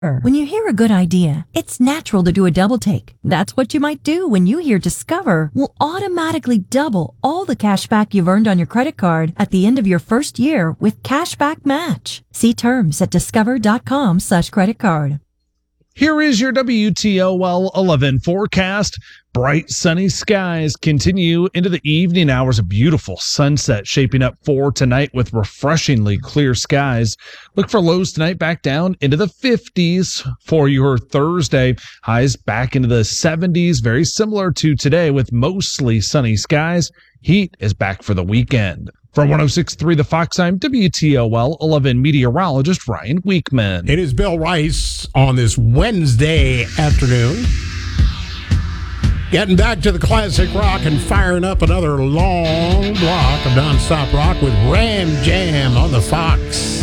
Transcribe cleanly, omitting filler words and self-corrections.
When you hear a good idea, it's natural to do a double take. That's what you might do when you hear Discover will automatically double all the cash back you've earned on your credit card at the end of your first year with Cashback Match. See terms at discover.com/credit card. Here is your WTOL 11 forecast. Bright sunny skies continue into the evening hours. A beautiful sunset shaping up for tonight with refreshingly clear skies. Look for lows tonight back down into the 50s for your Thursday. Highs back into the 70s, very similar to today with mostly sunny skies. Heat is back for the weekend. From 106.3 The Fox, I'm WTOL 11 meteorologist Ryan Weekman. It is Bill Rice on this Wednesday afternoon. Getting back to the classic rock and firing up another long block of nonstop rock with Ram Jam on the Fox.